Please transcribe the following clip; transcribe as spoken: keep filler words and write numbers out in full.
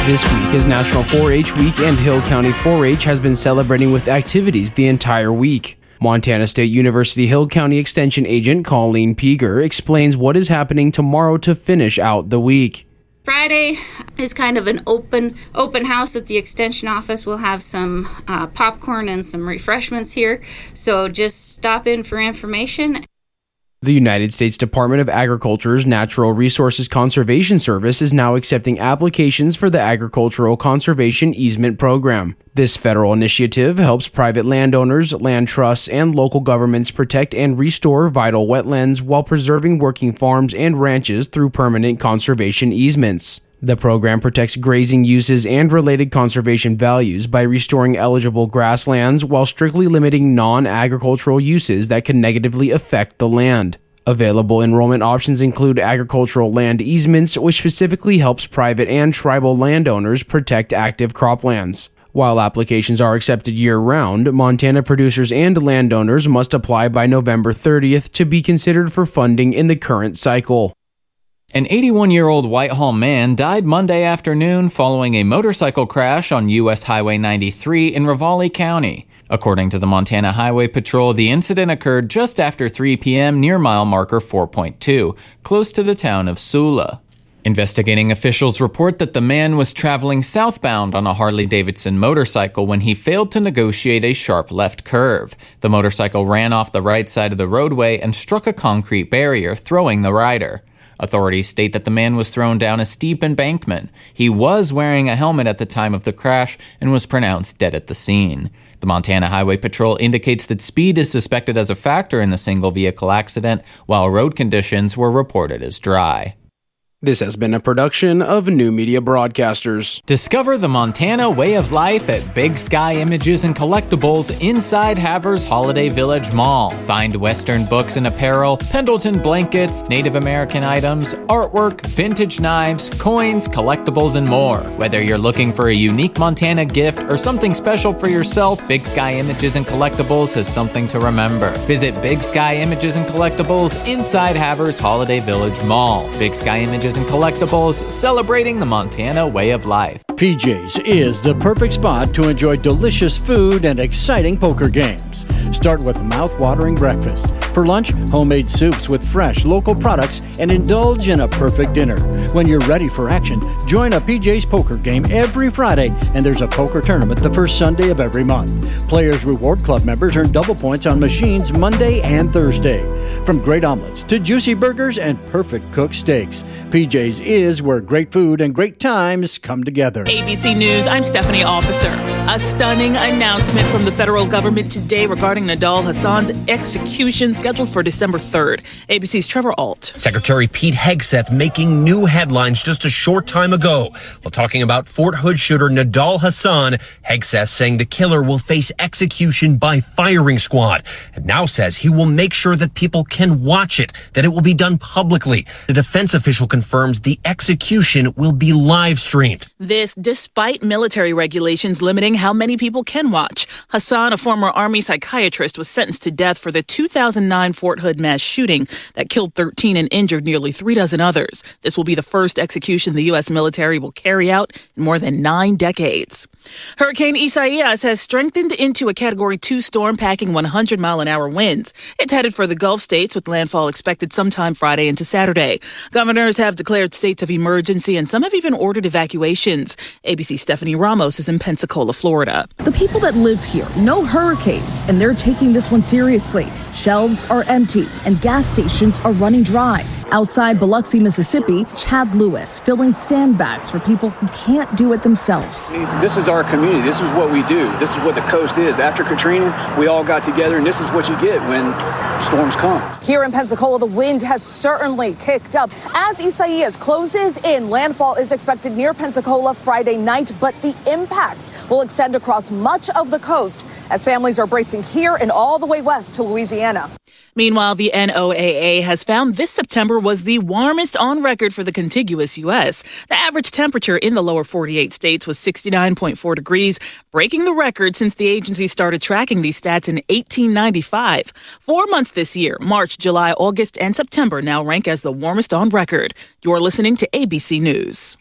This week is National four H Week, and Hill County four H has been celebrating with activities the entire week. Montana State University Hill County Extension Agent Colleen Peeger explains what is happening tomorrow to finish out the week. Friday is kind of an open open house at the Extension office. We'll have some uh, popcorn and some refreshments here, so just stop in for information. The United States Department of Agriculture's Natural Resources Conservation Service is now accepting applications for the Agricultural Conservation Easement Program. This federal initiative helps private landowners, land trusts, and local governments protect and restore vital wetlands while preserving working farms and ranches through permanent conservation easements. The program protects grazing uses and related conservation values by restoring eligible grasslands while strictly limiting non-agricultural uses that can negatively affect the land. Available enrollment options include agricultural land easements, which specifically helps private and tribal landowners protect active croplands. While applications are accepted year-round, Montana producers and landowners must apply by November thirtieth to be considered for funding in the current cycle. An eighty-one-year-old Whitehall man died Monday afternoon following a motorcycle crash on U S Highway ninety-three in Ravalli County. According to the Montana Highway Patrol, the incident occurred just after three p.m. near mile marker four point two, close to the town of Sula. Investigating officials report that the man was traveling southbound on a Harley-Davidson motorcycle when he failed to negotiate a sharp left curve. The motorcycle ran off the right side of the roadway and struck a concrete barrier, throwing the rider. Authorities state that the man was thrown down a steep embankment. He was wearing a helmet at the time of the crash and was pronounced dead at the scene. The Montana Highway Patrol indicates that speed is suspected as a factor in the single-vehicle accident, while road conditions were reported as dry. This has been a production of New Media Broadcasters. Discover the Montana way of life at Big Sky Images and Collectibles inside Havers Holiday Village Mall. Find Western books and apparel, Pendleton blankets, Native American items, artwork, vintage knives, coins, collectibles, and more. Whether you're looking for a unique Montana gift or something special for yourself, Big Sky Images and Collectibles has something to remember. Visit Big Sky Images and Collectibles inside Havers Holiday Village Mall. Big Sky Images and Collectibles, celebrating the Montana way of life. P J's is the perfect spot to enjoy delicious food and exciting poker games. Start with a mouth-watering breakfast. For lunch, homemade soups with fresh local products, and indulge in a perfect dinner. When you're ready for action, join a P J's poker game every Friday, and there's a poker tournament the first Sunday of every month. Players Reward Club members earn double points on machines Monday and Thursday. From great omelets to juicy burgers and perfect cooked steaks, P J's is where great food and great times come together. A B C News, I'm Stephanie Officer. A stunning announcement from the federal government today regarding Nidal Hasan's execution scheduled for December third. A B C's Trevor Ault. Secretary Pete Hegseth making new headlines just a short time ago. While talking about Fort Hood shooter Nidal Hasan, Hegseth saying the killer will face execution by firing squad, and now says he will make sure that people can watch it, that it will be done publicly. The defense official confirms the execution will be live streamed. This despite military regulations limiting how many people can watch. Hasan, a former Army psychiatrist, was sentenced to death for the two thousand nine Fort Hood mass shooting that killed thirteen and injured nearly three dozen others. This will be the first execution the U S military will carry out in more than nine decades. Hurricane Isaias has strengthened into a Category two storm packing one hundred mile an hour winds. It's headed for the Gulf states with landfall expected sometime Friday into Saturday. Governors have declared states of emergency and some have even ordered evacuations. A B C's Stephanie Ramos is in Pensacola, Florida. The people that live here know hurricanes and they're taking this one seriously. Shelves are empty and gas stations are running dry. Outside Biloxi, Mississippi, Chad Lewis filling sandbags for people who can't do it themselves. This is our community. This is what we do. This is what the coast is. After Katrina, we all got together, and this is what you get when storms come. Here in Pensacola, the wind has certainly kicked up. As Isaias closes in, landfall is expected near Pensacola Friday night, but the impacts will extend across much of the coast as families are bracing here and all the way west to Louisiana. Meanwhile, the N O A A has found this September was the warmest on record for the contiguous U S. The average temperature in the lower forty-eight states was sixty-nine point four degrees, breaking the record since the agency started tracking these stats in eighteen ninety-five. Four months this year, March, July, August, and September now rank as the warmest on record. You're listening to A B C News.